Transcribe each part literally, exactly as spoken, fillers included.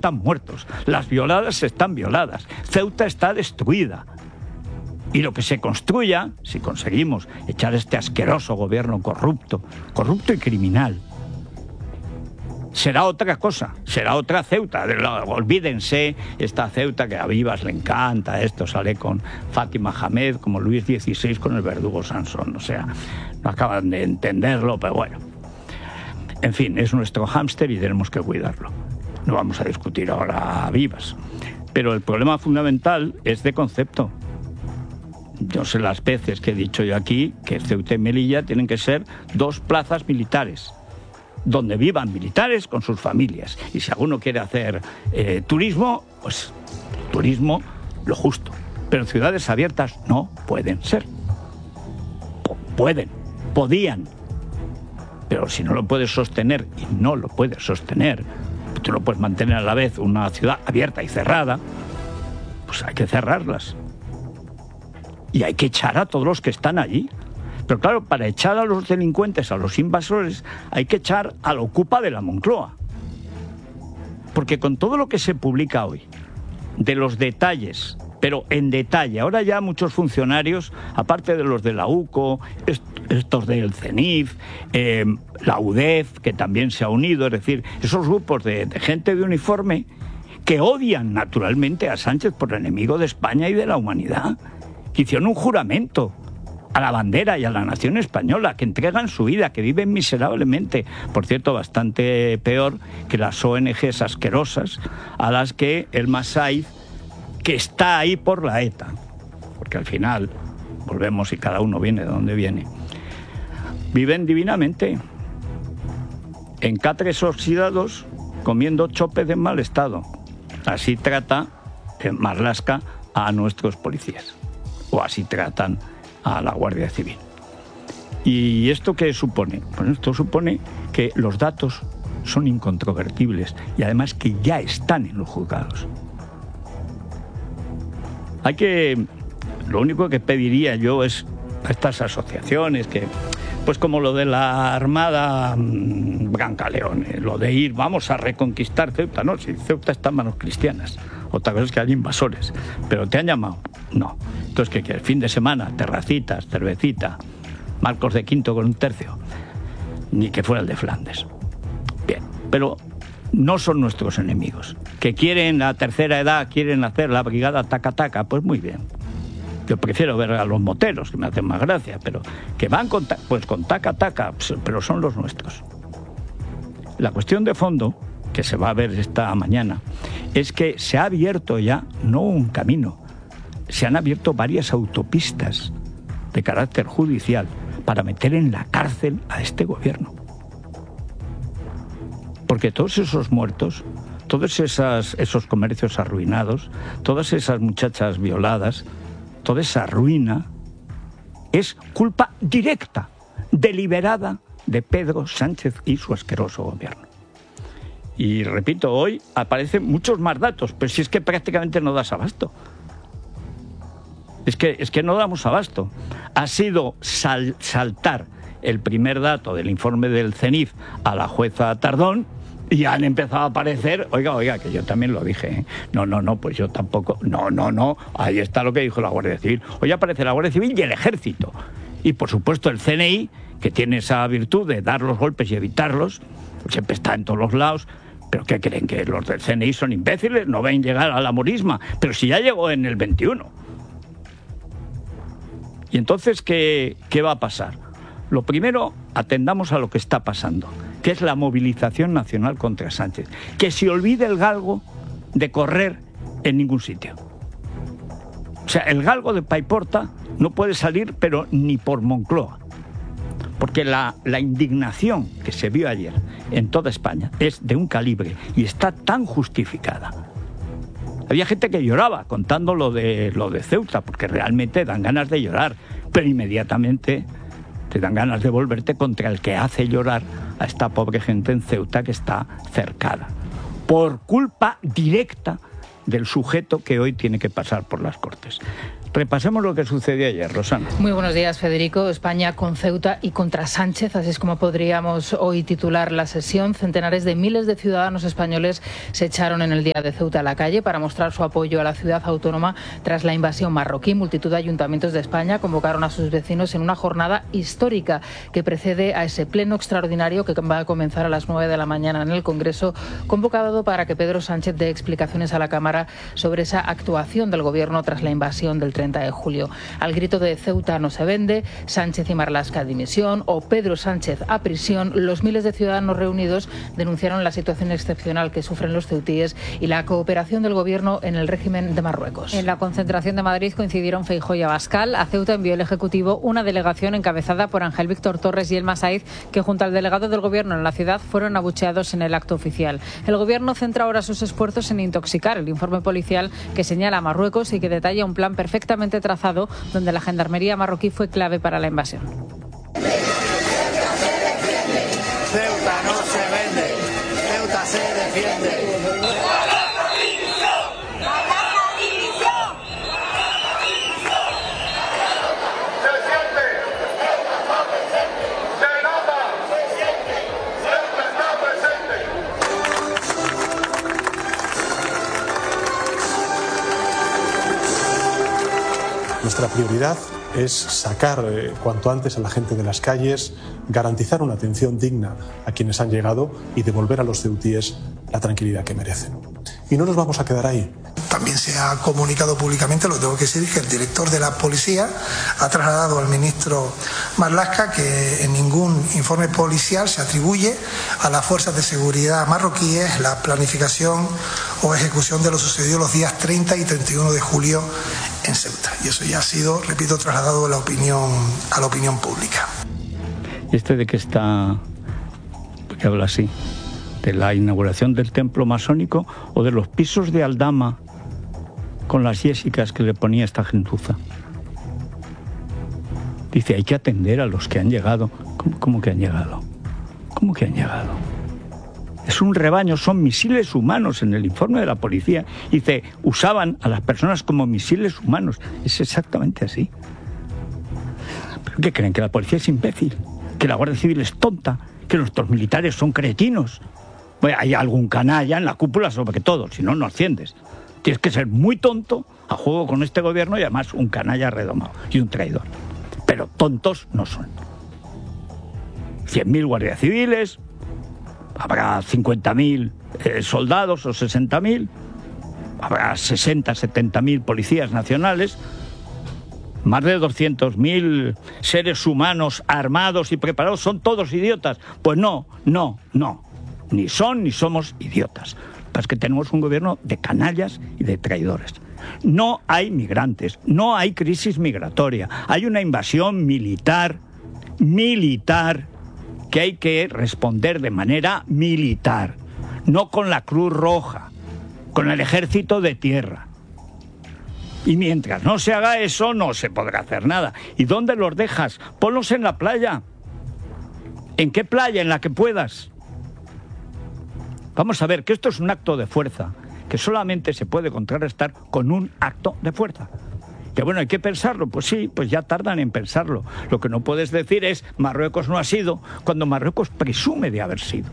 están muertos, las violadas están violadas, Ceuta está destruida. Y lo que se construya, si conseguimos echar este asqueroso gobierno corrupto, corrupto y criminal, será otra cosa, será otra Ceuta. Olvídense esta Ceuta que a Vivas le encanta, esto sale con Fátima Hamed, como Luis dieciséis con el verdugo Sansón, o sea, no acaban de entenderlo, pero bueno. En fin, es nuestro hámster y tenemos que cuidarlo. No vamos a discutir ahora a Vivas, pero el problema fundamental es de concepto. Yo sé las veces que he dicho yo aquí que Ceuta y Melilla tienen que ser dos plazas militares, donde vivan militares con sus familias. Y si alguno quiere hacer eh, turismo, pues turismo lo justo. Pero ciudades abiertas no pueden ser. P- pueden, podían. Pero si no lo puedes sostener, y no lo puedes sostener, tú no puedes mantener a la vez una ciudad abierta y cerrada, pues hay que cerrarlas. Y hay que echar a todos los que están allí. Pero claro, para echar a los delincuentes, a los invasores, hay que echar al ocupa de la Moncloa. Porque con todo lo que se publica hoy, de los detalles, pero en detalle, ahora ya muchos funcionarios, aparte de los de la U C O, est estos del CENIF, eh, la U D E F, que también se ha unido, es decir, esos grupos de, de gente de uniforme que odian naturalmente a Sánchez por enemigo de España y de la humanidad, que hicieron un juramento a la bandera y a la nación española, que entregan su vida, que viven miserablemente, por cierto, bastante peor que las O N Ges asquerosas a las que el Masai, que está ahí por la ETA, porque al final, volvemos y cada uno viene de donde viene, viven divinamente, en catres oxidados, comiendo chopes en mal estado. Así trata en Marlaska a nuestros policías, o así tratan a la Guardia Civil. ¿Y esto qué supone? Bueno, esto supone que los datos son incontrovertibles y además que ya están en los juzgados. Hay que... Lo único que pediría yo es a estas asociaciones que, pues como lo de la Armada mmm, Brancaleone, lo de ir, vamos a reconquistar Ceuta, no, si Ceuta está en manos cristianas. Otra cosa es que hay invasores, pero ¿te han llamado? No. Entonces, ¿qué quieres? Fin de semana, terracitas, cervecita, Marcos de Quinto con un tercio, ni que fuera el de Flandes. Bien, pero no son nuestros enemigos. Que quieren la tercera edad, quieren hacer la brigada taca-taca, pues muy bien. Yo prefiero ver a los moteros, que me hacen más gracia, pero que van con, pues con taca-taca, pero son los nuestros. La cuestión de fondo, que se va a ver esta mañana, es que se ha abierto ya, no un camino, se han abierto varias autopistas de carácter judicial para meter en la cárcel a este gobierno. Porque todos esos muertos, todos esas, esos comercios arruinados, todas esas muchachas violadas, toda esa ruina, es culpa directa, deliberada de Pedro Sánchez y su asqueroso gobierno. Y repito, hoy aparecen muchos más datos, pero si es que prácticamente no das abasto. Es que, es que no damos abasto. Ha sido sal, saltar el primer dato del informe del CENIF a la jueza Tardón y han empezado a aparecer, oiga, oiga, que yo también lo dije, ¿eh? No, no, no, pues yo tampoco, no, no, no, ahí está lo que dijo la Guardia Civil. Hoy aparece la Guardia Civil y el Ejército. Y por supuesto el C N I, que tiene esa virtud de dar los golpes y evitarlos, siempre está en todos los lados. ¿Pero qué creen? ¿Que los del C N I son imbéciles? ¿No ven llegar a la morisma? Pero si ya llegó en el veintiuno. Y entonces, ¿qué, qué va a pasar? Lo primero, atendamos a lo que está pasando, que es la movilización nacional contra Sánchez. Que se olvide el galgo de correr en ningún sitio. O sea, el galgo de Paiporta no puede salir, pero ni por Moncloa. Porque la, la indignación que se vio ayer en toda España es de un calibre y está tan justificada. Había gente que lloraba contando lo de, lo de Ceuta, porque realmente dan ganas de llorar, pero inmediatamente te dan ganas de volverte contra el que hace llorar a esta pobre gente en Ceuta que está cercada, por culpa directa del sujeto que hoy tiene que pasar por las Cortes. Repasemos lo que sucedió ayer, Rosana. Muy buenos días, Federico. España con Ceuta y contra Sánchez, así es como podríamos hoy titular la sesión. Centenares de miles de ciudadanos españoles se echaron en el día de Ceuta a la calle para mostrar su apoyo a la ciudad autónoma tras la invasión marroquí. Multitud de ayuntamientos de España convocaron a sus vecinos en una jornada histórica que precede a ese pleno extraordinario que va a comenzar a las nueve de la mañana en el Congreso, convocado para que Pedro Sánchez dé explicaciones a la Cámara sobre esa actuación del Gobierno tras la invasión del treinta de julio. Al grito de Ceuta no se vende, Sánchez y Marlaska a dimisión o Pedro Sánchez a prisión, los miles de ciudadanos reunidos denunciaron la situación excepcional que sufren los ceutíes y la cooperación del Gobierno en el régimen de Marruecos. En la concentración de Madrid coincidieron Feijóo y Abascal. A Ceuta envió el Ejecutivo una delegación encabezada por Ángel Víctor Torres y Elma Saíz, que junto al delegado del Gobierno en la ciudad fueron abucheados en el acto oficial. El Gobierno centra ahora sus esfuerzos en intoxicar el informe policial que señala a Marruecos y que detalla un plan perfectamente trazado donde la gendarmería marroquí fue clave para la invasión. Ceuta no se vende, Ceuta se defiende. Nuestra prioridad es sacar eh, cuanto antes a la gente de las calles, garantizar una atención digna a quienes han llegado y devolver a los ceutíes la tranquilidad que merecen. Y no nos vamos a quedar ahí. También se ha comunicado públicamente, lo tengo que decir, que el director de la policía ha trasladado al ministro Marlaska que en ningún informe policial se atribuye a las fuerzas de seguridad marroquíes la planificación o ejecución de lo sucedido los días treinta y treinta y uno de julio en Ceuta. Y eso ya ha sido, repito, trasladado a la opinión, a la opinión pública. ¿Este de qué está? Porque habla así. ¿De la inauguración del templo masónico o de los pisos de Aldama con las yésicas que le ponía esta gentuza? Dice, hay que atender a los que han llegado. ¿Cómo, cómo que han llegado? ¿Cómo que han llegado? Es un rebaño, son misiles humanos en el informe de la policía. Dice, usaban a las personas como misiles humanos. Es exactamente así. ¿Pero qué creen? ¿Que la policía es imbécil? ¿Que la Guardia Civil es tonta? ¿Que nuestros militares son cretinos? Bueno, hay algún canalla en la cúpula sobre todo, si no, no asciendes. Tienes que ser muy tonto a juego con este gobierno y además un canalla redomado y un traidor. Pero tontos no son. cien mil guardias civiles, habrá cincuenta mil eh, soldados o sesenta mil, habrá sesenta, setenta mil policías nacionales, más de doscientos mil seres humanos armados y preparados. ¿Son todos idiotas? Pues no, no, no. Ni son ni somos idiotas. Es que tenemos un gobierno de canallas y de traidores. No hay migrantes, no hay crisis migratoria. Hay una invasión militar, militar, que hay que responder de manera militar. No con la Cruz Roja, con el ejército de tierra. Y mientras no se haga eso, no se podrá hacer nada. ¿Y dónde los dejas? Ponlos en la playa. ¿En qué playa? En la que puedas. Vamos a ver que esto es un acto de fuerza, que solamente se puede contrarrestar con un acto de fuerza. Que bueno, hay que pensarlo, pues sí, pues ya tardan en pensarlo. Lo que no puedes decir es Marruecos no ha sido, cuando Marruecos presume de haber sido.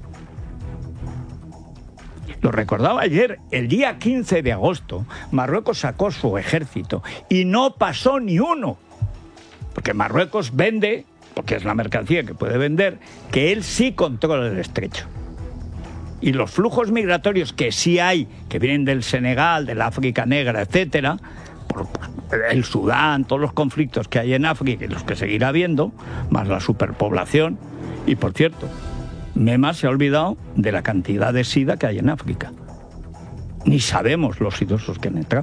Lo recordaba ayer, el día quince de agosto, Marruecos sacó su ejército y no pasó ni uno. Porque Marruecos vende, porque es la mercancía que puede vender, que él sí controla el estrecho. Y los flujos migratorios que sí hay, que vienen del Senegal, del África Negra, etcétera, por el Sudán, todos los conflictos que hay en África y los que seguirá habiendo, más la superpoblación. Y por cierto, Mema se ha olvidado de la cantidad de sida que hay en África. Ni sabemos los idosos que han entrado.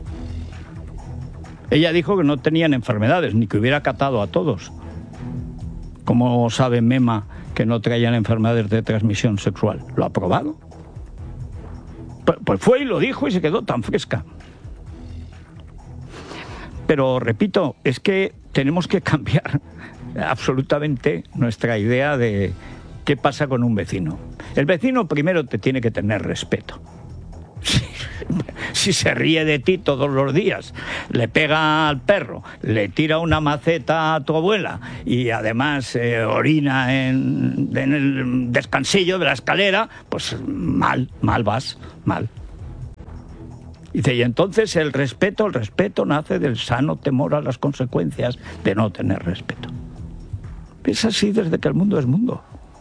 Ella dijo que no tenían enfermedades, ni que hubiera catado a todos. ¿Cómo sabe Mema que no traían enfermedades de transmisión sexual? ¿Lo ha probado? Pues fue y lo dijo y se quedó tan fresca. Pero repito, es que tenemos que cambiar absolutamente nuestra idea de qué pasa con un vecino. El vecino primero te tiene que tener respeto. si se ríe de ti todos los días, le pega al perro, le tira una maceta a tu abuela y además eh, orina en, en el descansillo de la escalera, pues mal, mal vas, mal. Dice, y entonces el respeto, el respeto nace del sano temor a las consecuencias de no tener respeto. Es así desde que el mundo es mundo.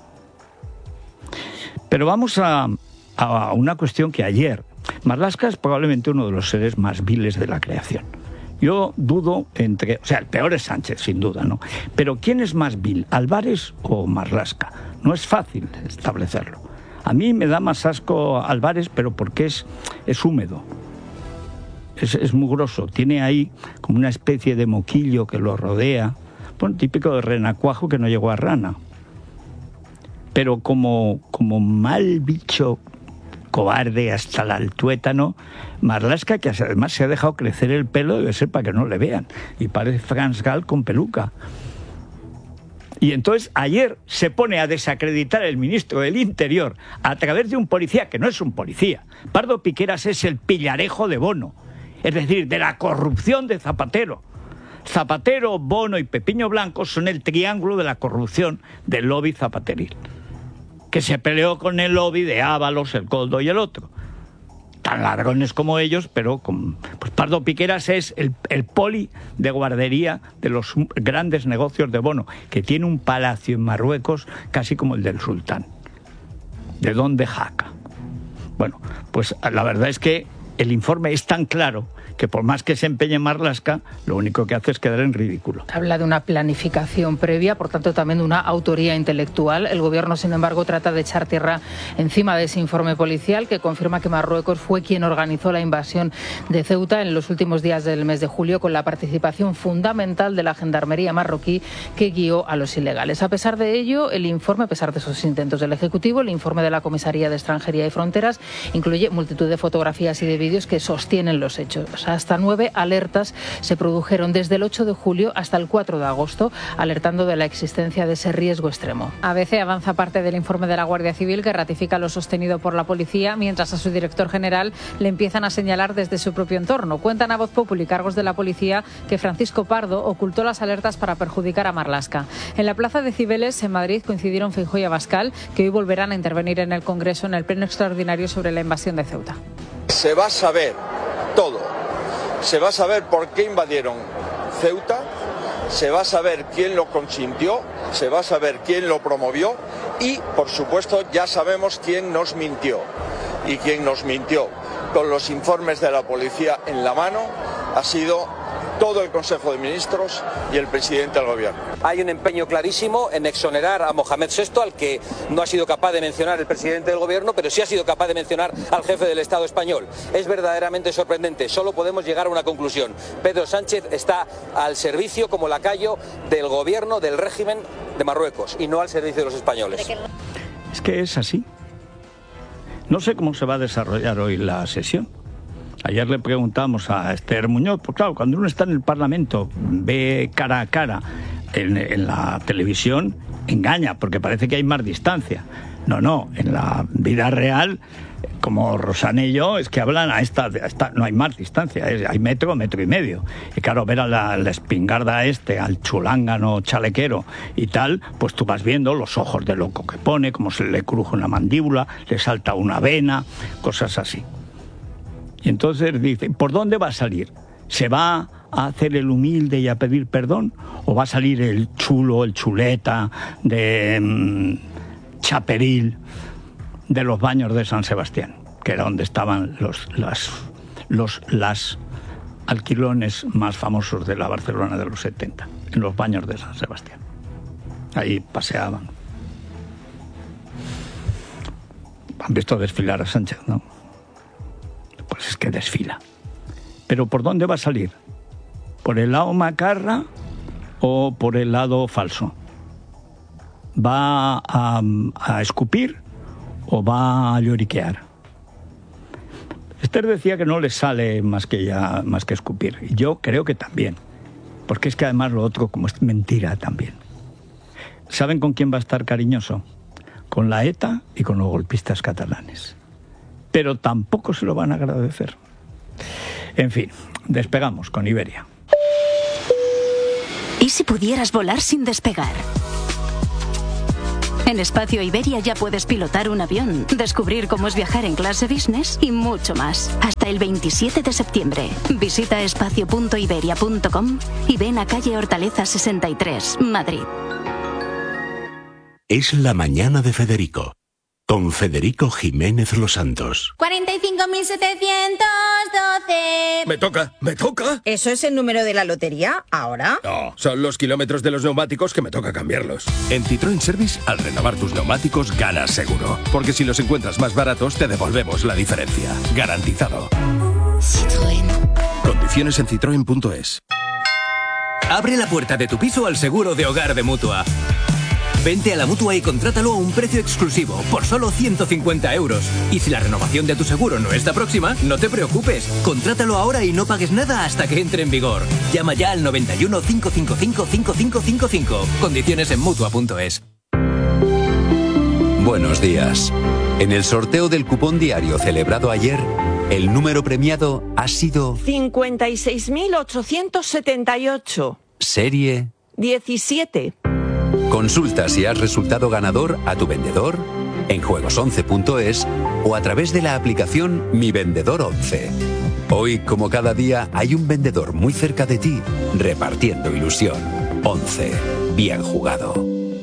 Pero vamos a, a una cuestión que ayer... Marlaska es probablemente uno de los seres más viles de la creación. Yo dudo entre... O sea, el peor es Sánchez, sin duda, ¿no? Pero ¿quién es más vil, Álvarez o Marlaska? No es fácil establecerlo. A mí me da más asco Álvarez, pero porque es, es húmedo. Es, es mugroso, tiene ahí como una especie de moquillo que lo rodea, bueno, típico de renacuajo que no llegó a rana. Pero como, como mal bicho cobarde hasta el tuétano, Marlaska, que además se ha dejado crecer el pelo, debe ser para que no le vean, y parece Franz Gall con peluca. Y entonces ayer se pone a desacreditar el ministro del Interior a través de un policía que no es un policía. Pardo Piqueras es el pillarejo de Bono. Es decir, de la corrupción de Zapatero. Zapatero, Bono y Pepiño Blanco son el triángulo de la corrupción del lobby zapateril, que se peleó con el lobby de Ábalos, el Coldo y el otro. Tan ladrones como ellos, pero con... Pues Pardo Piqueras es el, el poli de guardería de los grandes negocios de Bono, que tiene un palacio en Marruecos casi como el del sultán, de Don de Jaca. Bueno, pues la verdad es que el informe es tan claro que por más que se empeñe Marlaska, lo único que hace es quedar en ridículo. Habla de una planificación previa, por tanto también de una autoría intelectual. El gobierno, sin embargo, trata de echar tierra encima de ese informe policial que confirma que Marruecos fue quien organizó la invasión de Ceuta en los últimos días del mes de julio, con la participación fundamental de la gendarmería marroquí que guió a los ilegales. A pesar de ello, el informe, a pesar de esos intentos del Ejecutivo, el informe de la Comisaría de Extranjería y Fronteras incluye multitud de fotografías y de vídeos que sostienen los hechos. Hasta nueve alertas se produjeron desde el ocho de julio hasta el cuatro de agosto, alertando de la existencia de ese riesgo extremo. A B C avanza parte del informe de la Guardia Civil que ratifica lo sostenido por la policía, mientras a su director general le empiezan a señalar desde su propio entorno. Cuentan a Voz Populi cargos de la policía que Francisco Pardo ocultó las alertas para perjudicar a Marlaska. En la plaza de Cibeles, en Madrid, coincidieron Feijóo y Abascal, que hoy volverán a intervenir en el Congreso en el pleno extraordinario sobre la invasión de Ceuta. Se va a saber todo. Se va a saber por qué invadieron Ceuta, se va a saber quién lo consintió, se va a saber quién lo promovió y, por supuesto, ya sabemos quién nos mintió. Y quién nos mintió con los informes de la policía en la mano ha sido todo el Consejo de Ministros y el presidente del Gobierno. Hay un empeño clarísimo en exonerar a Mohamed sexto, al que no ha sido capaz de mencionar el presidente del Gobierno, pero sí ha sido capaz de mencionar al jefe del Estado español. Es verdaderamente sorprendente. Solo podemos llegar a una conclusión. Pedro Sánchez está al servicio como lacayo del Gobierno, del régimen de Marruecos, y no al servicio de los españoles. Es que es así. No sé cómo se va a desarrollar hoy la sesión. Ayer le preguntamos a Esther Muñoz, pues claro, cuando uno está en el Parlamento, ve cara a cara en, en la televisión, engaña, porque parece que hay más distancia. No, no, en la vida real, como Rosana y yo, es que hablan a esta, a esta no hay más distancia, es, hay metro, metro y medio. Y claro, ver a la, la espingarda este, al chulángano chalequero y tal, pues tú vas viendo los ojos de loco que pone, cómo se le cruje una mandíbula, le salta una vena, cosas así. Y entonces dice, ¿por dónde va a salir? ¿Se va a hacer el humilde y a pedir perdón? ¿O va a salir el chulo, el chuleta de mmm, Chaperil de los baños de San Sebastián? Que era donde estaban los, las, los las alquilones más famosos de la Barcelona de los setenta, en los baños de San Sebastián. Ahí paseaban. Han visto desfilar a Sánchez, ¿no? Pues es que desfila. ¿Pero por dónde va a salir? ¿Por el lado macarra o por el lado falso? ¿Va a, a escupir o va a lloriquear? Esther decía que no le sale más que, ya, más que escupir. Y yo creo que también. Porque es que además lo otro como es mentira también. ¿Saben con quién va a estar cariñoso? Con la ETA y con los golpistas catalanes. Pero tampoco se lo van a agradecer. En fin, despegamos con Iberia. ¿Y si pudieras volar sin despegar? En Espacio Iberia ya puedes pilotar un avión, descubrir cómo es viajar en clase business y mucho más. Hasta el veintisiete de septiembre. Visita espacio punto iberia punto com y ven a calle Hortaleza sesenta y tres, Madrid. Es la mañana de Federico, con Federico Jiménez Los Santos. cuarenta y cinco mil setecientos doce. Me toca, me toca. ¿Eso es el número de la lotería ahora? No, son los kilómetros de los neumáticos que me toca cambiarlos. En Citroën Service, al renovar tus neumáticos, ganas seguro. Porque si los encuentras más baratos, te devolvemos la diferencia. Garantizado. Citroën. Condiciones en citroen punto es. Abre la puerta de tu piso al seguro de hogar de Mutua. Vente a la Mutua y contrátalo a un precio exclusivo, por solo ciento cincuenta euros. Y si la renovación de tu seguro no está próxima, no te preocupes. Contrátalo ahora y no pagues nada hasta que entre en vigor. Llama ya al noventa y uno, cinco cinco cinco, cinco cinco cinco cinco. Condiciones en Mutua punto es. Buenos días. En el sorteo del cupón diario celebrado ayer, el número premiado ha sido cincuenta y seis mil ochocientos setenta y ocho. Serie diecisiete. Consulta si has resultado ganador a tu vendedor, en juegos once punto es o a través de la aplicación Mi Vendedor once. Hoy, como cada día, hay un vendedor muy cerca de ti repartiendo ilusión. once. Bien jugado.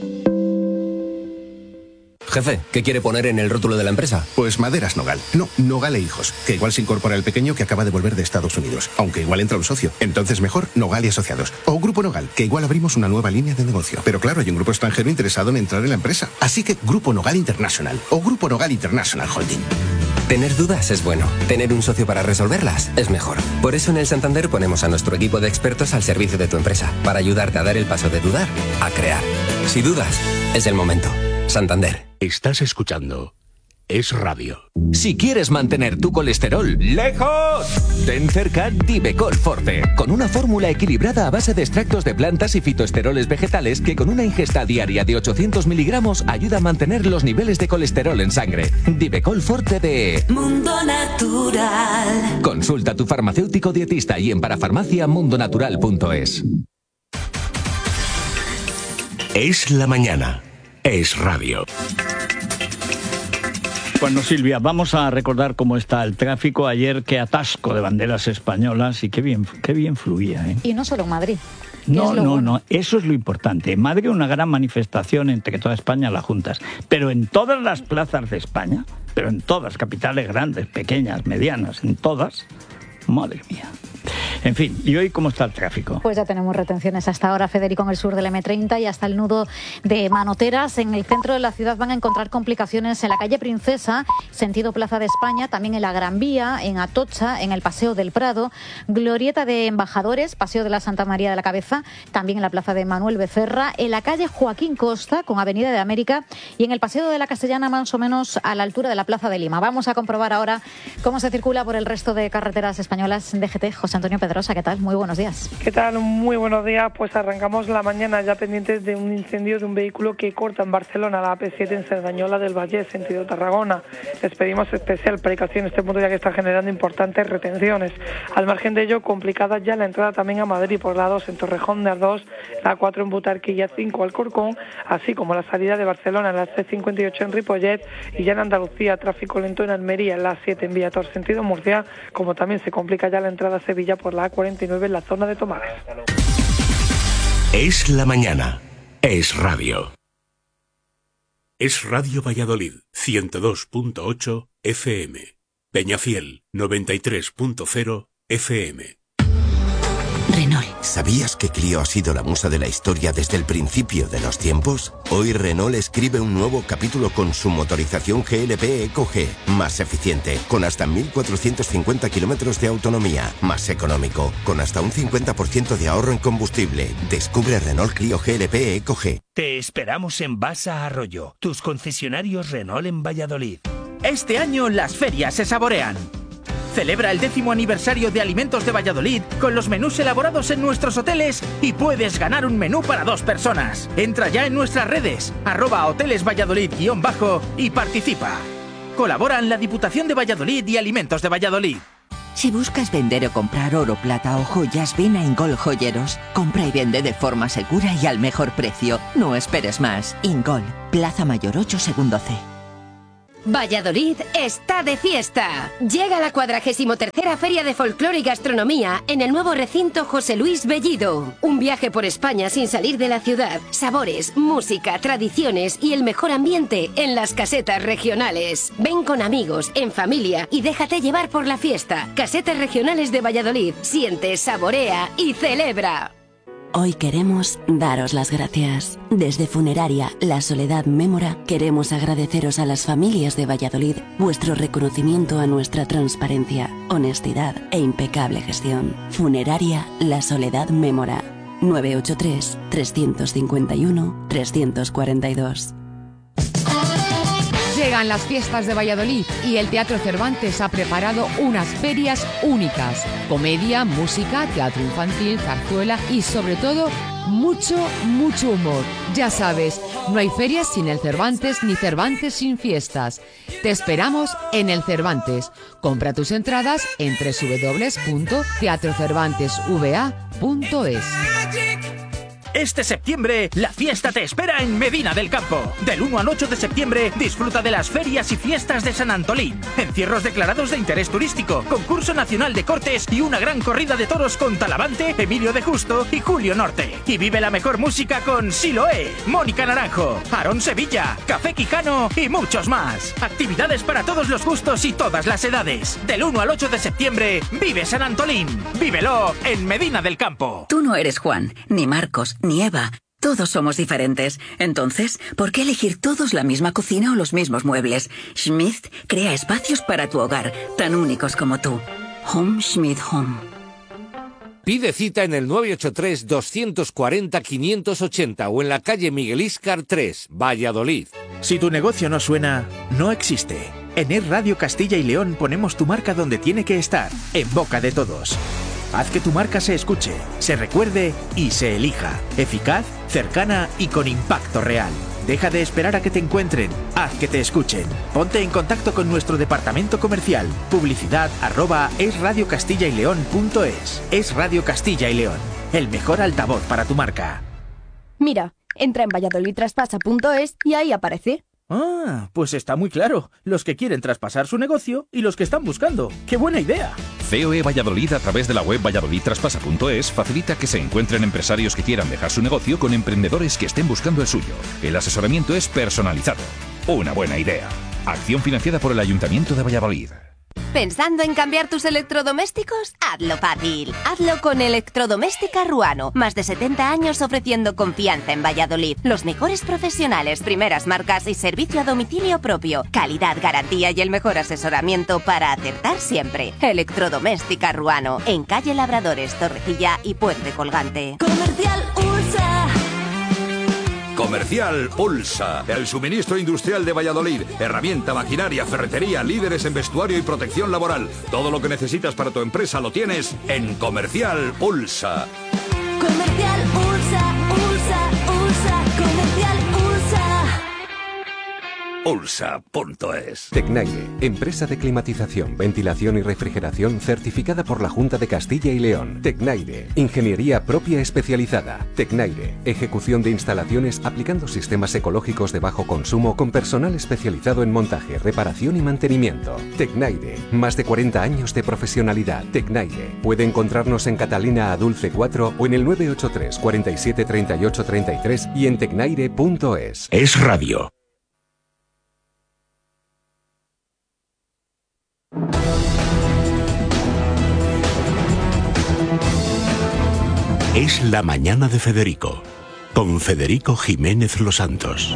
Jefe, ¿qué quiere poner en el rótulo de la empresa? Pues Maderas Nogal. No, Nogal e Hijos, que igual se incorpora el pequeño que acaba de volver de Estados Unidos, aunque igual entra un socio. Entonces mejor Nogal y Asociados. O Grupo Nogal, que igual abrimos una nueva línea de negocio. Pero claro, hay un grupo extranjero interesado en entrar en la empresa. Así que Grupo Nogal International o Grupo Nogal International Holding. Tener dudas es bueno. Tener un socio para resolverlas es mejor. Por eso en el Santander ponemos a nuestro equipo de expertos al servicio de tu empresa, para ayudarte a dar el paso de dudar a crear. Si dudas, es el momento. Santander. Estás escuchando Es Radio. Si quieres mantener tu colesterol lejos, ten cerca Divecol Forte, con una fórmula equilibrada a base de extractos de plantas y fitoesteroles vegetales que con una ingesta diaria de ochocientos miligramos ayuda a mantener los niveles de colesterol en sangre. Divecol Forte de Mundo Natural. Consulta a tu farmacéutico dietista y en parafarmacia mundonatural punto es. Es la mañana. Es Radio. Bueno, Silvia, vamos a recordar cómo está el tráfico. Ayer, qué atasco de banderas españolas y qué bien, qué bien fluía, ¿eh? Y no solo en Madrid. No, no, bueno. no, eso es lo importante. En Madrid una gran manifestación entre toda España las juntas, pero en todas las plazas de España, pero en todas, capitales grandes, pequeñas, medianas, en todas, madre mía. En fin, ¿y hoy cómo está el tráfico? Pues ya tenemos retenciones hasta ahora, Federico, en el sur del eme treinta y hasta el nudo de Manoteras. En el centro de la ciudad van a encontrar complicaciones en la calle Princesa, sentido Plaza de España, también en la Gran Vía, en Atocha, en el Paseo del Prado, Glorieta de Embajadores, Paseo de la Santa María de la Cabeza, también en la Plaza de Manuel Becerra, en la calle Joaquín Costa, con Avenida de América, y en el Paseo de la Castellana, más o menos a la altura de la Plaza de Lima. Vamos a comprobar ahora cómo se circula por el resto de carreteras españolas. D G T, José Antonio Pedrosa, ¿qué tal? Muy buenos días. ¿Qué tal? Muy buenos días. Pues arrancamos la mañana ya pendientes de un incendio de un vehículo que corta en Barcelona la A P siete en Cerdañola del Vallés, sentido Tarragona. Les pedimos especial precaución en este punto ya que está generando importantes retenciones. Al margen de ello, complicada ya la entrada también a Madrid por la dos en Torrejón de Ardoz, la cuatro en Butarque y la cinco Alcorcón, así como la salida de Barcelona en la C cincuenta y ocho en Ripollet y ya en Andalucía tráfico lento en Almería, en la siete en Villator sentido Murcia, como también se complica ya la entrada a Sevilla por la A cuarenta y nueve en la zona de Tomares. Es la mañana. Es Radio. Es Radio Valladolid, ciento dos punto ocho F M. Peñafiel, noventa y tres punto cero F M. Renault. ¿Sabías que Clio ha sido la musa de la historia desde el principio de los tiempos? Hoy Renault escribe un nuevo capítulo con su motorización G L P Eco G, más eficiente, con hasta mil cuatrocientos cincuenta kilómetros de autonomía, más económico, con hasta un cincuenta por ciento de ahorro en combustible. Descubre Renault Clio G L P Eco G. Te esperamos en Basa Arroyo, tus concesionarios Renault en Valladolid. Este año las ferias se saborean. Celebra el décimo aniversario de Alimentos de Valladolid con los menús elaborados en nuestros hoteles y puedes ganar un menú para dos personas. Entra ya en nuestras redes, arroba hoteles Valladolid guión bajo y participa. Colaboran la Diputación de Valladolid y Alimentos de Valladolid. Si buscas vender o comprar oro, plata o joyas, ven a Ingol Joyeros. Compra y vende de forma segura y al mejor precio. No esperes más. Ingol, Plaza Mayor ocho, segundo C. Valladolid está de fiesta. Llega la cuadragésimo tercera Feria de Folclore y Gastronomía en el nuevo recinto José Luis Bellido. Un viaje por España sin salir de la ciudad. Sabores, música, tradiciones y el mejor ambiente en las casetas regionales. Ven con amigos, en familia y déjate llevar por la fiesta. Casetas regionales de Valladolid. Siente, saborea y celebra. Hoy queremos daros las gracias. Desde Funeraria La Soledad Mémora queremos agradeceros a las familias de Valladolid vuestro reconocimiento a nuestra transparencia, honestidad e impecable gestión. Funeraria La Soledad Mémora. nueve ocho tres, tres cinco uno, tres cuatro dos. Llegan las fiestas de Valladolid y el Teatro Cervantes ha preparado unas ferias únicas. Comedia, música, teatro infantil, zarzuela y sobre todo mucho, mucho humor. Ya sabes, no hay ferias sin el Cervantes ni Cervantes sin fiestas. Te esperamos en el Cervantes. Compra tus entradas en doble u doble u doble u punto teatro cervantes v a punto es. Este septiembre, la fiesta te espera en Medina del Campo. Del uno al ocho de septiembre, disfruta de las ferias y fiestas de San Antolín. Encierros declarados de interés turístico, concurso nacional de cortes y una gran corrida de toros con Talavante, Emilio de Justo y Julio Norte. Y vive la mejor música con Siloé, Mónica Naranjo, Aarón Sevilla, Café Quijano y muchos más. Actividades para todos los gustos y todas las edades. Del uno al ocho de septiembre, vive San Antolín. Vívelo en Medina del Campo. Tú no eres Juan, ni Marcos, ni Eva. Todos somos diferentes. Entonces, ¿por qué elegir todos la misma cocina o los mismos muebles? Schmidt crea espacios para tu hogar, tan únicos como tú. Home Schmidt Home. Pide cita en el nueve ocho tres, dos cuatro cero, cinco ocho cero o en la calle Miguel Íscar tres, Valladolid. Si tu negocio no suena, no existe. En Es Radio Castilla y León ponemos tu marca donde tiene que estar, en boca de todos. Haz que tu marca se escuche, se recuerde y se elija. Eficaz, cercana y con impacto real. Deja de esperar a que te encuentren, haz que te escuchen. Ponte en contacto con nuestro departamento comercial. Publicidad arroba esradiocastillaileón.es. Es Radio Castilla y León, el mejor altavoz para tu marca. Mira, entra en valladolid traspasa punto es y ahí aparece. Ah, pues está muy claro. Los que quieren traspasar su negocio y los que están buscando. ¡Qué buena idea! C O E Valladolid, a través de la web valladolid traspasa punto es, facilita que se encuentren empresarios que quieran dejar su negocio con emprendedores que estén buscando el suyo. El asesoramiento es personalizado. Una buena idea. Acción financiada por el Ayuntamiento de Valladolid. ¿Pensando en cambiar tus electrodomésticos? Hazlo fácil. Hazlo con Electrodoméstica Ruano. Más de setenta años ofreciendo confianza en Valladolid. Los mejores profesionales, primeras marcas y servicio a domicilio propio. Calidad, garantía y el mejor asesoramiento para acertar siempre. Electrodoméstica Ruano. En calle Labradores, Torrecilla y Puente Colgante. Comercial Ursa. Comercial Pulsa, el suministro industrial de Valladolid. Herramienta, maquinaria, ferretería, líderes en vestuario y protección laboral. Todo lo que necesitas para tu empresa lo tienes en Comercial Pulsa. Comercial Ursa, Ursa, Ursa, Comercial Ursa. Ulsa punto es. Tecnaire, empresa de climatización, ventilación y refrigeración certificada por la Junta de Castilla y León. Tecnaire, ingeniería propia especializada. Tecnaire, ejecución de instalaciones aplicando sistemas ecológicos de bajo consumo con personal especializado en montaje, reparación y mantenimiento. Tecnaire, más de cuarenta años de profesionalidad. Tecnaire, puede encontrarnos en Catalina Adulce cuatro o en el nueve ocho tres, cuarenta y siete, treinta y ocho, treinta y tres y en tecnaire punto es. Es Radio. Es la mañana de Federico, con Federico Jiménez Los Santos.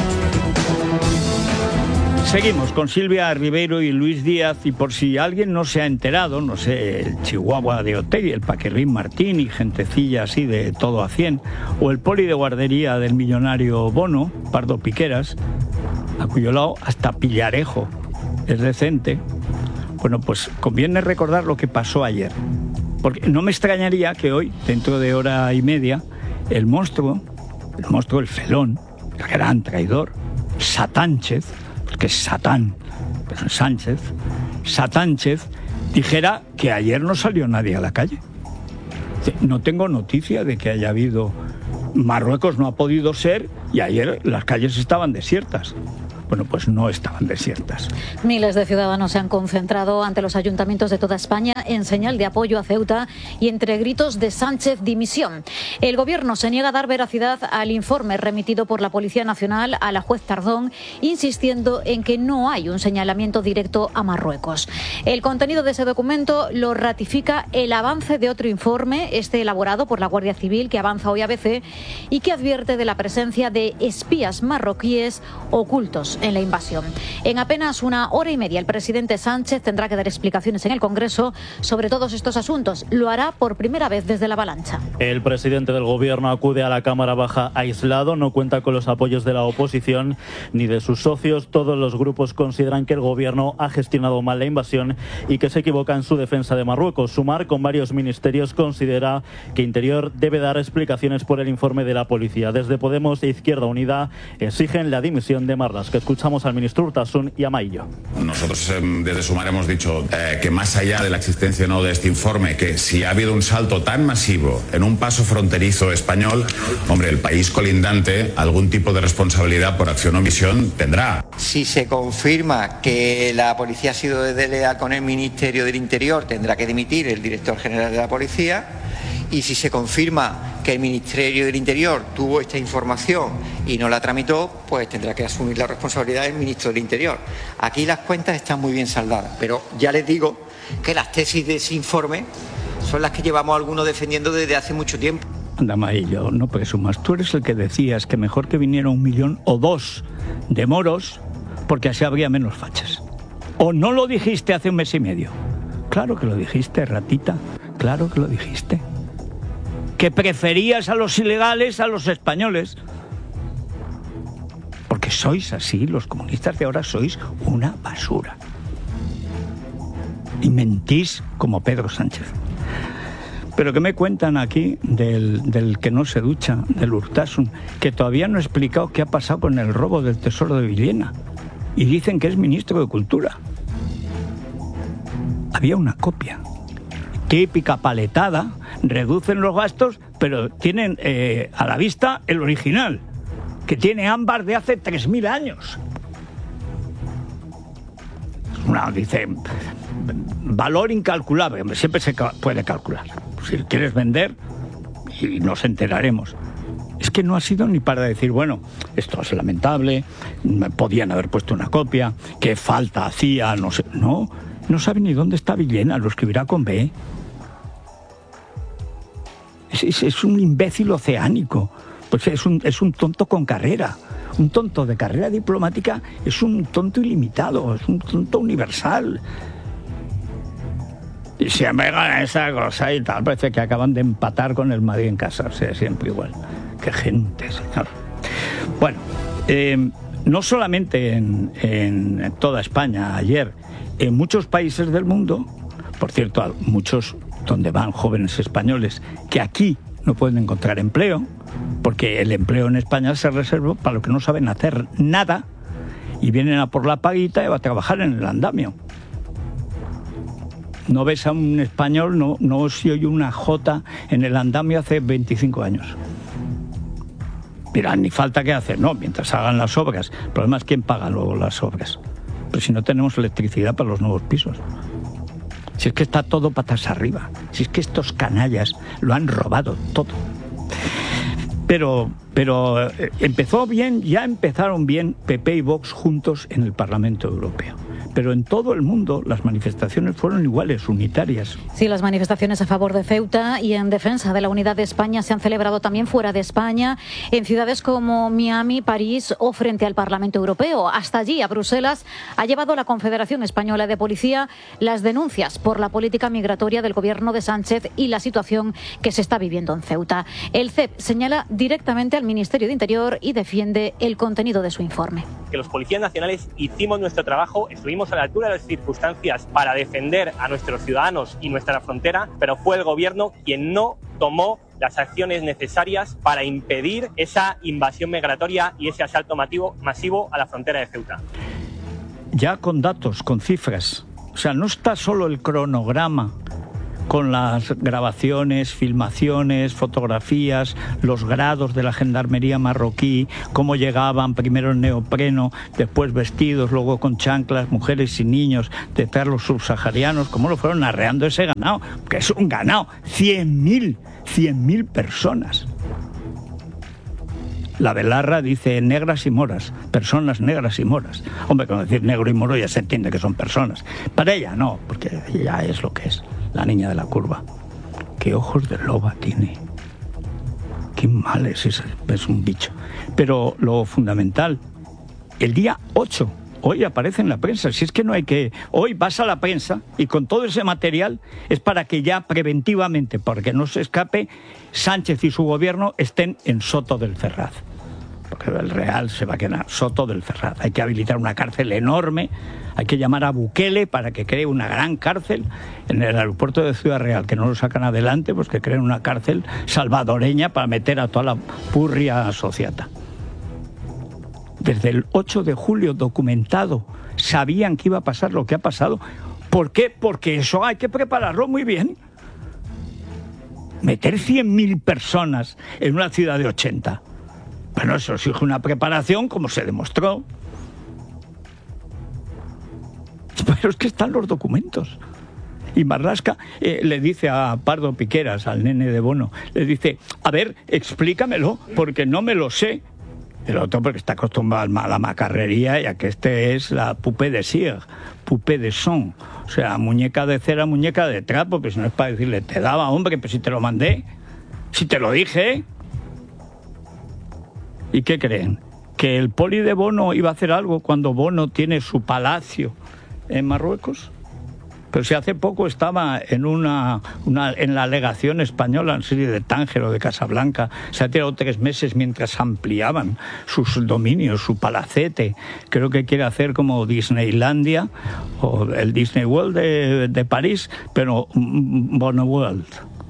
Seguimos con Silvia Ribeiro y Luis Díaz, y por si alguien no se ha enterado, no sé, el Chihuahua de Otegi, el Paquirrín Martín y gentecilla así de todo a cien, o el poli de guardería del millonario Bono, Pardo Piqueras, a cuyo lado hasta Pillarejo es decente. Bueno, pues conviene recordar lo que pasó ayer, porque no me extrañaría que hoy, dentro de hora y media, el monstruo, el monstruo, el felón, el gran traidor, Satánchez, porque es Satán, pero es Sánchez, Satánchez, dijera que ayer no salió nadie a la calle. No tengo noticia de que haya habido... Marruecos no ha podido ser y ayer las calles estaban desiertas. Bueno, pues no estaban desiertas. Miles de ciudadanos se han concentrado ante los ayuntamientos de toda España en señal de apoyo a Ceuta y entre gritos de Sánchez dimisión. El gobierno se niega a dar veracidad al informe remitido por la Policía Nacional a la juez Tardón, insistiendo en que no hay un señalamiento directo a Marruecos. El contenido de ese documento lo ratifica el avance de otro informe, este elaborado por la Guardia Civil, que avanza hoy a B C y que advierte de la presencia de espías marroquíes ocultos en la invasión. En apenas una hora y media el presidente Sánchez tendrá que dar explicaciones en el Congreso sobre todos estos asuntos. Lo hará por primera vez desde la avalancha. El presidente del Gobierno acude a la Cámara Baja aislado, no cuenta con los apoyos de la oposición ni de sus socios. Todos los grupos consideran que el Gobierno ha gestionado mal la invasión y que se equivoca en su defensa de Marruecos. Sumar, con varios ministerios, considera que Interior debe dar explicaciones por el informe de la policía. Desde Podemos e Izquierda Unida exigen la dimisión de Marlaska. Escuchamos al ministro Urtasun y a Maillo. Nosotros eh, desde Sumar hemos dicho eh, que más allá de la existencia o no de este informe, que si ha habido un salto tan masivo en un paso fronterizo español, hombre, el país colindante algún tipo de responsabilidad por acción o omisión tendrá. Si se confirma que la policía ha sido desleal con el Ministerio del Interior, tendrá que dimitir el director general de la policía. Y si se confirma que el Ministerio del Interior tuvo esta información y no la tramitó, pues tendrá que asumir la responsabilidad del ministro del Interior. Aquí las cuentas están muy bien saldadas, pero ya les digo que las tesis de ese informe son las que llevamos algunos defendiendo desde hace mucho tiempo. Anda, Maillo, no presumas. Tú eres el que decías que mejor que viniera un millón o dos de moros, porque así habría menos fachas. ¿O no lo dijiste hace un mes y medio? Claro que lo dijiste, ratita. Claro que lo dijiste. Que preferías a los ilegales a los españoles. Porque sois así, los comunistas de ahora sois una basura. Y mentís como Pedro Sánchez. Pero ¿qué me cuentan aquí del, del que no se ducha, del Urtasun? Que todavía no he explicado qué ha pasado con el robo del Tesoro de Villena. Y dicen que es ministro de Cultura. Había una copia. Típica paletada, reducen los gastos, pero tienen eh, a la vista el original, que tiene ámbar de hace tres mil años. Una, dice, valor incalculable, siempre se puede calcular. Si quieres vender, y nos enteraremos. Es que no ha sido ni para decir, bueno, esto es lamentable, podían haber puesto una copia, qué falta hacía, no sé, no, no sabe ni dónde está Villena, lo escribirá con B. Es, es, es un imbécil oceánico, pues es un, es un tonto con carrera. Un tonto de carrera diplomática es un tonto ilimitado, es un tonto universal. Y siempre gana esa cosa y tal, parece que acaban de empatar con el Madrid en casa, o sea, siempre igual. Qué gente, señor. Bueno, eh, no solamente en, en toda España, ayer, en muchos países del mundo, por cierto, muchos donde van jóvenes españoles que aquí no pueden encontrar empleo, porque el empleo en España se reserva para los que no saben hacer nada y vienen a por la paguita y va a trabajar en el andamio. No ves a un español, no, no se oye una jota en el andamio hace veinticinco años. Mira, ni falta que hacer, no, mientras hagan las obras. El problema es quién paga luego las obras. Pero si no tenemos electricidad para los nuevos pisos. Si es que está todo patas arriba. Si es que estos canallas lo han robado todo. Pero, pero eh, empezó bien, ya empezaron bien P P y Vox juntos en el Parlamento Europeo. Pero en todo el mundo las manifestaciones fueron iguales, unitarias. Sí, las manifestaciones a favor de Ceuta y en defensa de la unidad de España se han celebrado también fuera de España, en ciudades como Miami, París o frente al Parlamento Europeo. Hasta allí, a Bruselas, ha llevado la Confederación Española de Policía las denuncias por la política migratoria del gobierno de Sánchez y la situación que se está viviendo en Ceuta. El C E P señala directamente al Ministerio de Interior y defiende el contenido de su informe. Que los policías nacionales hicimos nuestro trabajo, estuvimos a la altura de las circunstancias para defender a nuestros ciudadanos y nuestra frontera, pero fue el gobierno quien no tomó las acciones necesarias para impedir esa invasión migratoria y ese asalto masivo, masivo a la frontera de Ceuta. Ya con datos, con cifras, O sea, no está solo el cronograma con las grabaciones, filmaciones, fotografías, los grados de la gendarmería marroquí, cómo llegaban primero en neopreno, después vestidos, luego con chanclas, mujeres y niños, detrás los subsaharianos, cómo lo fueron arreando ese ganado, que es un ganado, cien mil, cien mil personas. La Belarra dice negras y moras, personas negras y moras. Hombre, con decir negro y moro ya se entiende que son personas. Para ella no, porque ella es lo que es. La niña de la curva. Qué ojos de loba tiene. Qué mal es, es, es un bicho. Pero lo fundamental, el día ocho, hoy aparece en la prensa. Si es que no hay que... Hoy vas a la prensa y con todo ese material es para que ya preventivamente, porque no se escape, Sánchez y su gobierno estén en Soto del Ferraz. Porque el Real se va a quedar Soto del Ferraz. Hay que habilitar una cárcel enorme, hay que llamar a Bukele para que cree una gran cárcel en el aeropuerto de Ciudad Real, que no lo sacan adelante, pues que creen una cárcel salvadoreña para meter a toda la purria asociata. Desde el ocho de julio documentado, sabían que iba a pasar lo que ha pasado. ¿Por qué? Porque eso hay que prepararlo muy bien. Meter cien mil personas en una ciudad de ochenta. Bueno, eso exige una preparación, como se demostró. Pero es que están los documentos. Y Marlaska eh, le dice a Pardo Piqueras, al nene de Bono, le dice, a ver, explícamelo, porque no me lo sé. El otro porque está acostumbrado a la macarrería, ya que este es la poupée de cire, poupée de son. O sea, muñeca de cera, muñeca de trapo, pues no es para decirle, te daba, hombre, pues si te lo mandé, si te lo dije. ¿Y qué creen? ¿Que el poli de Bono iba a hacer algo cuando Bono tiene su palacio en Marruecos? Pero si hace poco estaba en una, una en la legación española, en serie de Tánger o de Casablanca, se ha tirado tres meses mientras ampliaban sus dominios, su palacete. Creo que quiere hacer como Disneylandia o el Disney World de, de París, pero Bono World.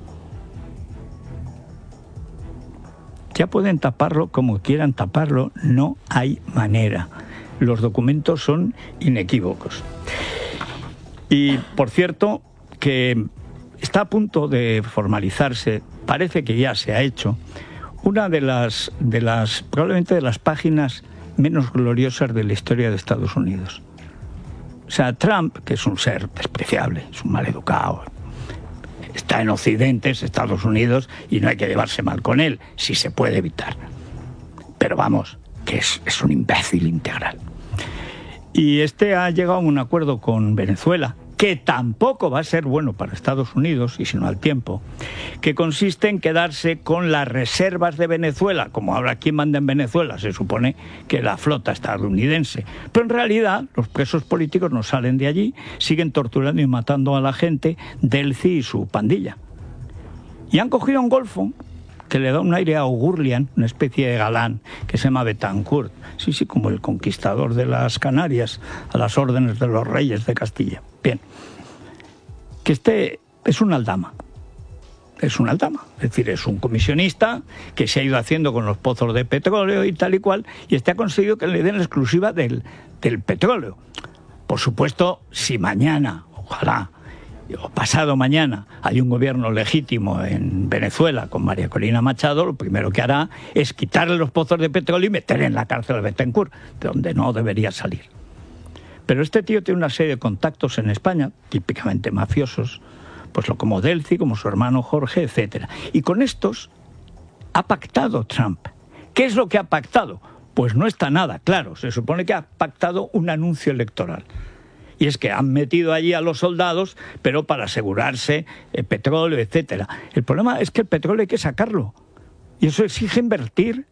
Ya pueden taparlo como quieran taparlo, no hay manera. Los documentos son inequívocos. Y, por cierto, que está a punto de formalizarse, parece que ya se ha hecho, una de las, de las, probablemente de las páginas menos gloriosas de la historia de Estados Unidos. O sea, Trump, que es un ser despreciable, es un maleducado, está en Occidente, es Estados Unidos, y no hay que llevarse mal con él, si se puede evitar. Pero vamos, que es, es un imbécil integral. Y este ha llegado a un acuerdo con Venezuela, que tampoco va a ser bueno para Estados Unidos, y si no al tiempo, que consiste en quedarse con las reservas de Venezuela. Como ahora, ¿quién manda en Venezuela? Se supone que la flota estadounidense. Pero en realidad los presos políticos no salen de allí, siguen torturando y matando a la gente, Delcy y su pandilla. Y han cogido un golfo que le da un aire a O'Gurlian, una especie de galán, que se llama Betancourt. Sí, sí, como el conquistador de las Canarias, a las órdenes de los reyes de Castilla. Bien, que este es un aldama, es un aldama, es decir, es un comisionista que se ha ido haciendo con los pozos de petróleo y tal y cual, y este ha conseguido que le den la exclusiva del, del petróleo. Por supuesto, si mañana, ojalá, o pasado mañana, hay un gobierno legítimo en Venezuela con María Corina Machado, lo primero que hará es quitarle los pozos de petróleo y meter en la cárcel a Betancourt, de donde no debería salir. Pero este tío tiene una serie de contactos en España, típicamente mafiosos, pues lo como Delcy, como su hermano Jorge, etcétera. Y con estos ha pactado Trump. ¿Qué es lo que ha pactado? Pues no está nada claro. Se supone que ha pactado un anuncio electoral. Y es que han metido allí a los soldados, pero para asegurarse el petróleo, etcétera. El problema es que el petróleo hay que sacarlo. Y eso exige invertir.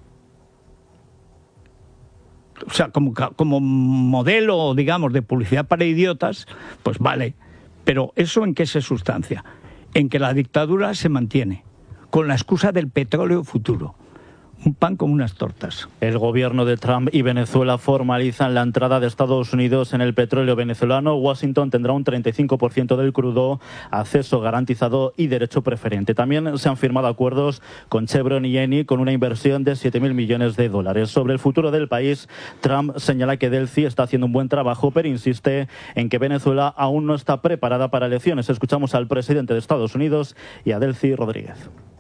O sea, como, como modelo, digamos, de publicidad para idiotas, pues vale. Pero ¿eso en qué se sustancia? En que la dictadura se mantiene, con la excusa del petróleo futuro. un pan como unas tortas. El gobierno de Trump y Venezuela formalizan la entrada de Estados Unidos en el petróleo venezolano. Washington tendrá un treinta y cinco por ciento del crudo, acceso garantizado y derecho preferente. También se han firmado acuerdos con Chevron y Eni con una inversión de siete mil millones de dólares. Sobre el futuro del país, Trump señala que Delcy está haciendo un buen trabajo, pero insiste en que Venezuela aún no está preparada para elecciones. Escuchamos al presidente de Estados Unidos y a Delcy Rodríguez.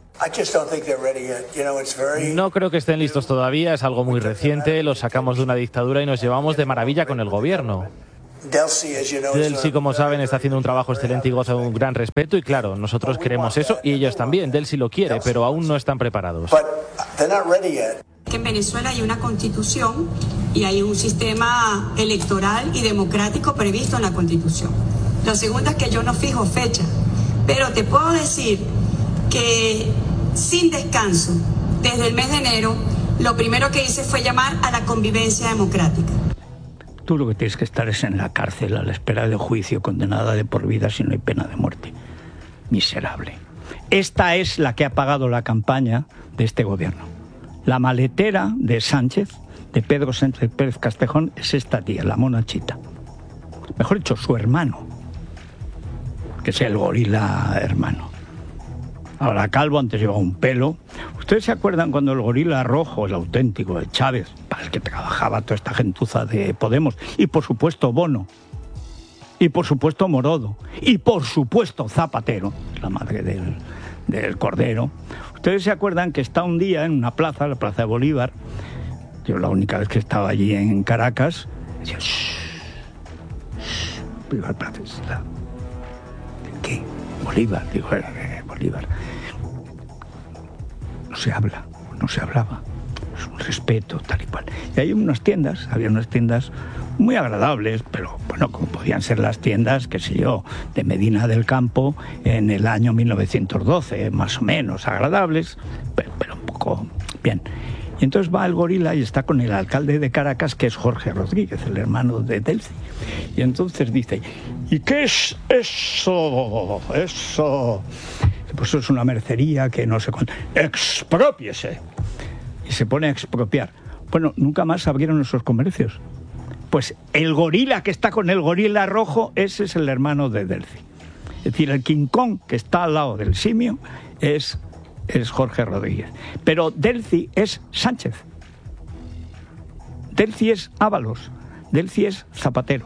No creo que estén listos todavía, es algo muy reciente, los sacamos de una dictadura y nos llevamos de maravilla con el gobierno. Delcy, como saben, está haciendo un trabajo excelente y goza de un gran respeto y claro, nosotros queremos eso y ellos también. Delcy lo quiere, pero aún no están preparados. Que en Venezuela hay una constitución y hay un sistema electoral y democrático previsto en la constitución. Lo segundo es que yo no fijo fecha, pero te puedo decir que sin descanso, desde el mes de enero, lo primero que hice fue llamar a la convivencia democrática. Tú lo que tienes que estar es en la cárcel a la espera de juicio, condenada de por vida si no hay pena de muerte. Miserable. Esta es la que ha pagado la campaña de este gobierno. La maletera de Sánchez, de Pedro Sánchez Pérez Castejón, es esta tía, la monachita. Mejor dicho, su hermano, que es el gorila hermano. Ahora calvo, antes llevaba un pelo. ¿Ustedes se acuerdan cuando el gorila rojo, el auténtico, de Chávez, para el que trabajaba toda esta gentuza de Podemos, y por supuesto Bono, y por supuesto Morodo, y por supuesto Zapatero, la madre del, del Cordero? ¿Ustedes se acuerdan que está un día en una plaza, la Plaza de Bolívar? Yo la única vez que estaba allí en Caracas, decía, shh, shh, Bolívar, Plaza. ¿Qué? Bolívar, digo, eh, Bolívar. No se habla, no se hablaba. Es un respeto, tal y cual. Y hay unas tiendas, había unas tiendas muy agradables, pero bueno, como podían ser las tiendas, qué sé yo, de Medina del Campo en el año mil novecientos doce, más o menos agradables, pero, pero un poco bien. Y entonces va el gorila y está con el alcalde de Caracas, que es Jorge Rodríguez, el hermano de Delcy. Y entonces dice, ¿y qué es eso? Eso. Pues eso es una mercería que no sé cuánto. ¡Exprópiese! Y se pone a expropiar. Bueno, nunca más abrieron esos comercios. Pues el gorila que está con el gorila rojo, ese es el hermano de Delcy. Es decir, el King Kong que está al lado del simio es... es Jorge Rodríguez. Pero Delcy es Sánchez. Delcy es Ábalos. Delcy es Zapatero.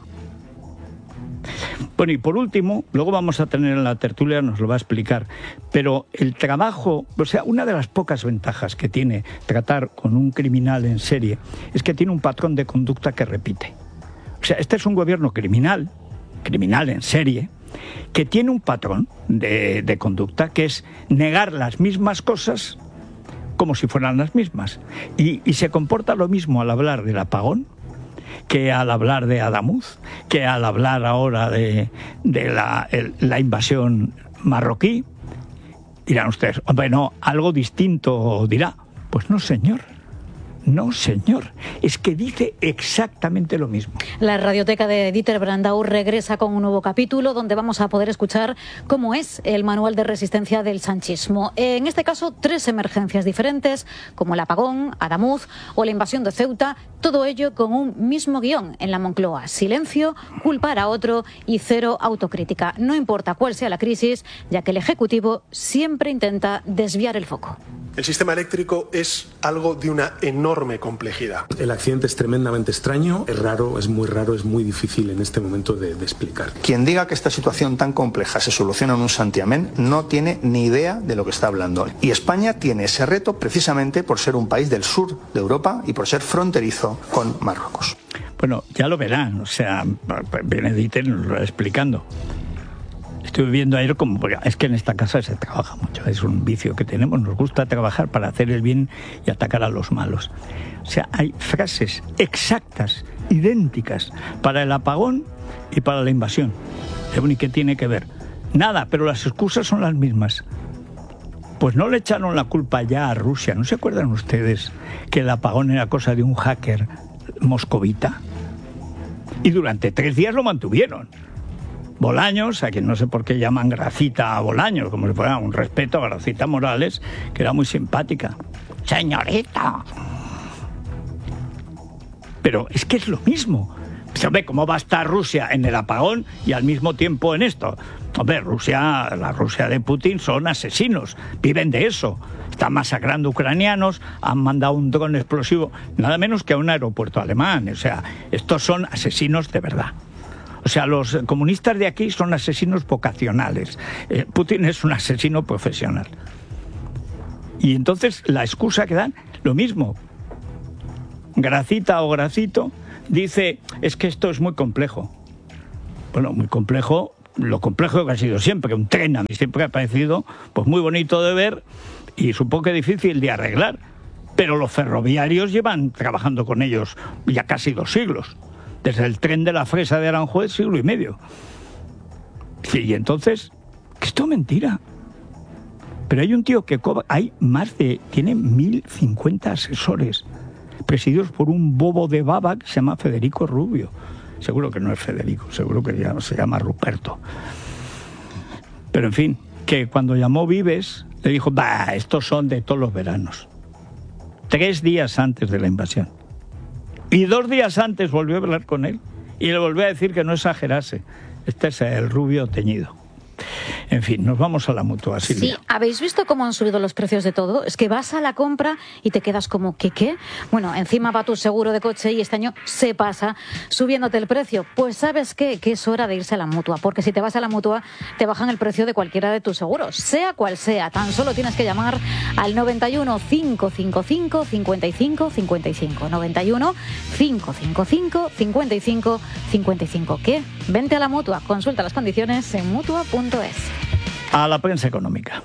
Bueno, y por último, luego vamos a tener en la tertulia, nos lo va a explicar, pero el trabajo, o sea, una de las pocas ventajas que tiene tratar con un criminal en serie es que tiene un patrón de conducta que repite. O sea, este es un gobierno criminal, criminal en serie, que tiene un patrón de, de conducta que es negar las mismas cosas como si fueran las mismas. Y, y se comporta lo mismo al hablar del apagón que al hablar de Adamuz, que al hablar ahora de, de la, el, la invasión marroquí. Dirán ustedes, hombre, no, algo distinto dirá. Pues no, señor. No, señor, es que dice exactamente lo mismo. La radioteca de Dieter Brandau regresa con un nuevo capítulo donde vamos a poder escuchar cómo es el manual de resistencia del sanchismo. En este caso, tres emergencias diferentes, como el apagón, Adamuz o la invasión de Ceuta, todo ello con un mismo guión en la Moncloa. Silencio, culpar a otro y cero autocrítica. No importa cuál sea la crisis, ya que el Ejecutivo siempre intenta desviar el foco. El sistema eléctrico es algo de una enorme complejidad. El accidente es tremendamente extraño, es raro, es muy raro, es muy difícil en este momento de, de explicar. Quien diga que esta situación tan compleja se soluciona en un santiamén no tiene ni idea de lo que está hablando. Y España tiene ese reto precisamente por ser un país del sur de Europa y por ser fronterizo con Marruecos. Bueno, ya lo verán, o sea, viene Dieter nos lo va explicando. Estoy viendo ayer como, es que en esta casa se trabaja mucho, es un vicio que tenemos, nos gusta trabajar para hacer el bien y atacar a los malos. O sea, hay frases exactas, idénticas, para el apagón y para la invasión. ¿Y qué tiene que ver? Nada, pero las excusas son las mismas. Pues no le echaron la culpa ya a Rusia. ¿No se acuerdan ustedes que el apagón era cosa de un hacker moscovita? Y durante tres días lo mantuvieron. Bolaños, a quien no sé por qué llaman Gracita a Bolaños, como si fuera un respeto a Gracita Morales, que era muy simpática. Señorita. Pero es que es lo mismo. ¿Sabe cómo va a estar Rusia en el apagón y al mismo tiempo en esto? Hombre, Rusia, la Rusia de Putin son asesinos, viven de eso. Están masacrando ucranianos, han mandado un dron explosivo, nada menos que a un aeropuerto alemán. O sea, estos son asesinos de verdad. O sea, los comunistas de aquí son asesinos vocacionales. Eh, Putin es un asesino profesional. Y entonces la excusa que dan, lo mismo. Gracita o Gracito dice, es que esto es muy complejo. Bueno, muy complejo, lo complejo que ha sido siempre. Un tren a mí siempre ha parecido pues muy bonito de ver y supongo que difícil de arreglar. Pero los ferroviarios llevan trabajando con ellos ya casi dos siglos. Desde el tren de la Fresa de Aranjuez, siglo y medio. Sí, y entonces, que esto es mentira. Pero hay un tío que cobra, hay más de, tiene mil cincuenta asesores, presididos por un bobo de baba que se llama Federico Rubio. Seguro que no es Federico, seguro que ya se llama Ruperto. Pero en fin, que cuando llamó Vives, le dijo, bah, estos son de todos los veranos. Tres días antes de la invasión. Y dos días antes volvió a hablar con él y le volvió a decir que no exagerase. Este es el rubio teñido. En fin, nos vamos a la Mutua, Silvia. Sí, ¿habéis visto cómo han subido los precios de todo? Es que vas a la compra y te quedas como, ¿qué qué? Bueno, encima va tu seguro de coche y este año se pasa subiéndote el precio. Pues ¿sabes qué? Que es hora de irse a la Mutua, porque si te vas a la Mutua te bajan el precio de cualquiera de tus seguros, sea cual sea. Tan solo tienes que llamar al noventa y uno, cinco cinco cinco, cincuenta y cinco cincuenta y cinco. noventa y uno, cinco cinco cinco, cincuenta y cinco cincuenta y cinco. ¿Qué? Vente a la Mutua, consulta las condiciones en mutua punto es. A la prensa económica.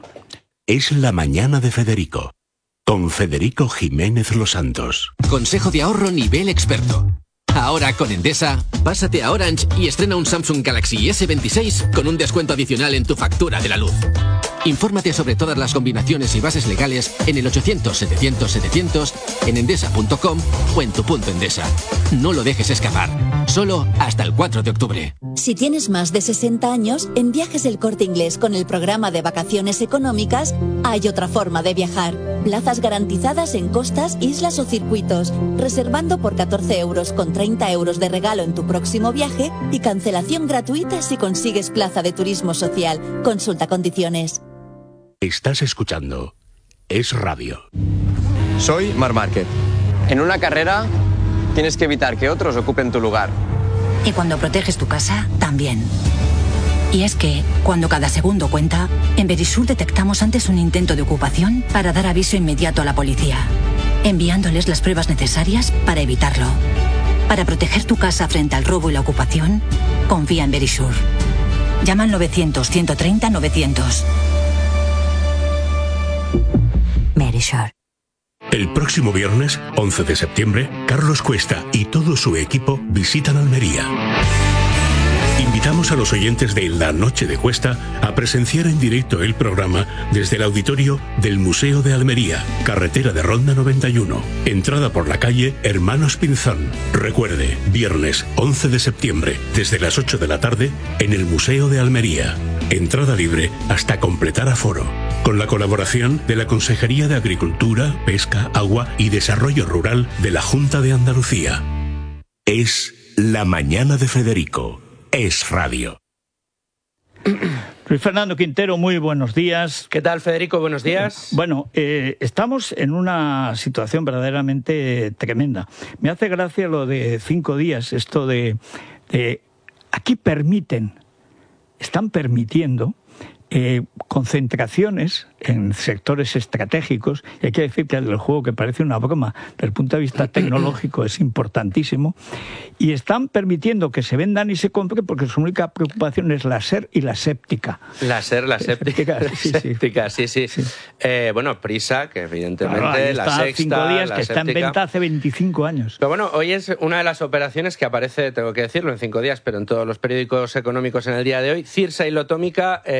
Es la mañana de Federico, con Federico Jiménez Los Santos. Consejo de ahorro nivel experto. Ahora con Endesa, pásate a Orange y estrena un Samsung Galaxy ese veintiséis con un descuento adicional en tu factura de la luz. Infórmate sobre todas las combinaciones y bases legales en el ochocientos, setecientos, setecientos, en endesa punto com o en tu punto Endesa. No lo dejes escapar. Solo hasta el cuatro de octubre. Si tienes más de sesenta años, en Viajes El Corte Inglés con el programa de vacaciones económicas hay otra forma de viajar. Plazas garantizadas en costas, islas o circuitos, reservando por catorce euros con treinta euros de regalo en tu próximo viaje y cancelación gratuita si consigues plaza de turismo social. Consulta condiciones. Estás escuchando Es Radio. Soy Marc Márquez. En una carrera tienes que evitar que otros ocupen tu lugar. Y cuando proteges tu casa, también. Y es que, cuando cada segundo cuenta, en Verisur detectamos antes un intento de ocupación para dar aviso inmediato a la policía, enviándoles las pruebas necesarias para evitarlo. Para proteger tu casa frente al robo y la ocupación, confía en Verisur. Llama al novecientos, ciento treinta, novecientos. Verisur. El próximo viernes, once de septiembre, Carlos Cuesta y todo su equipo visitan Almería. Invitamos a los oyentes de La Noche de Cuesta a presenciar en directo el programa desde el auditorio del Museo de Almería, carretera de Ronda noventa y uno. Entrada por la calle Hermanos Pinzón. Recuerde, viernes once de septiembre, desde las ocho de la tarde, en el Museo de Almería. Entrada libre hasta completar aforo. Con la colaboración de la Consejería de Agricultura, Pesca, Agua y Desarrollo Rural de la Junta de Andalucía. Es la mañana de Federico. Es Radio. Luis Fernando Quintero, muy buenos días. ¿Qué tal, Federico? Buenos días. Bueno, eh, estamos en una situación verdaderamente tremenda. Me hace gracia lo de cinco días, esto de, de aquí permiten, están permitiendo eh, concentraciones en sectores estratégicos, y hay que decir que el juego, que parece una broma desde el punto de vista tecnológico, es importantísimo, y están permitiendo que se vendan y se compren porque su única preocupación es la SER y la séptica. La SER, la séptica, sí, sí, séptica, sí, sí. sí. Eh, bueno, Prisa, que evidentemente, claro, ahí la está sexta, cinco días, la que séptica. está en venta hace veinticinco años. Pero bueno, hoy es una de las operaciones que aparece, tengo que decirlo, en cinco días, pero en todos los periódicos económicos en el día de hoy. Cirsa y Lotómica eh,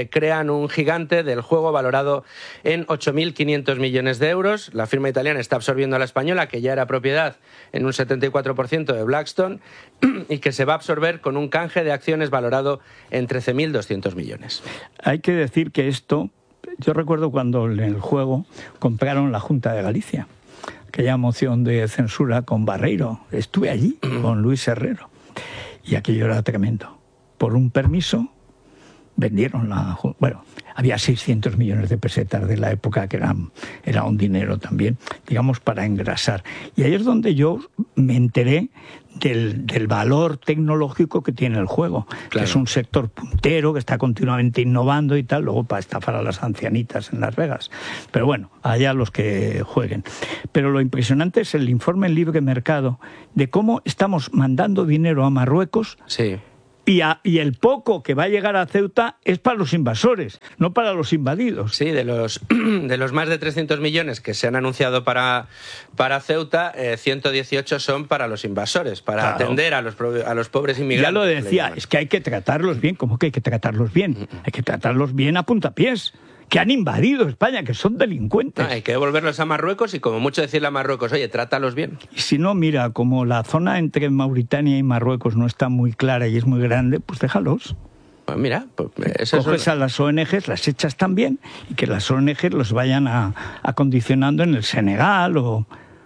eh, crean un gigante del juego valorado en ocho mil quinientos millones de euros. La firma italiana está absorbiendo a la española, que ya era propiedad en un setenta y cuatro por ciento de Blackstone, y que se va a absorber con un canje de acciones valorado en trece mil doscientos millones. Hay que decir que esto, yo recuerdo cuando en el juego compraron la Junta de Galicia, aquella moción de censura con Barreiro. Estuve allí con Luis Herrero y aquello era tremendo. Por un permiso vendieron la... Bueno, había seiscientos millones de pesetas de la época, que eran, era un dinero también, digamos, para engrasar. Y ahí es donde yo me enteré del, del valor tecnológico que tiene el juego, claro, que es un sector puntero, que está continuamente innovando y tal, luego para estafar a las ancianitas en Las Vegas. Pero bueno, allá los que jueguen. Pero lo impresionante es el informe en Libre Mercado de cómo estamos mandando dinero a Marruecos. Sí. Y, a, y el poco que va a llegar a Ceuta es para los invasores, no para los invadidos. Sí, de los, de los más de trescientos millones que se han anunciado para, para Ceuta, eh, ciento dieciocho son para los invasores, para claro. atender a los, a los pobres inmigrantes. Ya lo decía, es que hay que tratarlos bien. ¿Cómo que hay que tratarlos bien? Hay que tratarlos bien a puntapiés. Que han invadido España, que son delincuentes. No, hay que devolverlos a Marruecos y como mucho decirle a Marruecos, oye, trátalos bien. Y si no, mira, como la zona entre Mauritania y Marruecos no está muy clara y es muy grande, pues déjalos. Pues mira, pues eso coges es... a las O N Ges, las echas también, y que las O N Ges los vayan a, acondicionando en el Senegal o...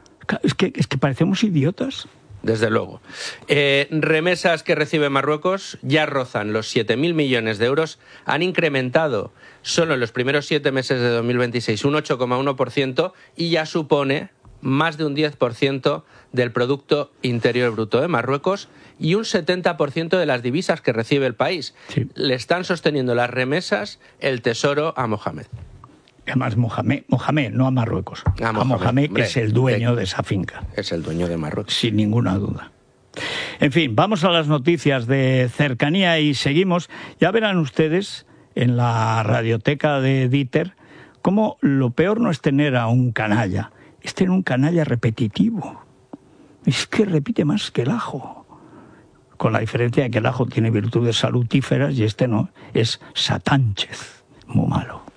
Es que, es que parecemos idiotas. Desde luego. Eh, remesas que recibe Marruecos ya rozan los siete mil millones de euros. Han incrementado solo en los primeros siete meses de dos mil veintiséis un ocho coma uno por ciento y ya supone más de un diez por ciento del Producto Interior Bruto de Marruecos y un setenta por ciento de las divisas que recibe el país. Sí. Le están sosteniendo las remesas el Tesoro a Mohamed. Además, Mohamed, Mohamed, no a Marruecos. A, a Mohamed, Mohamed hombre, que es el dueño de, de esa finca. Es el dueño de Marruecos. Sin ninguna duda. En fin, vamos a las noticias de cercanía y seguimos. Ya verán ustedes en la radioteca de Dieter cómo lo peor no es tener a un canalla, es tener un canalla repetitivo. Es que repite más que el ajo. Con la diferencia de que el ajo tiene virtudes salutíferas y este no, es satánchez, muy malo.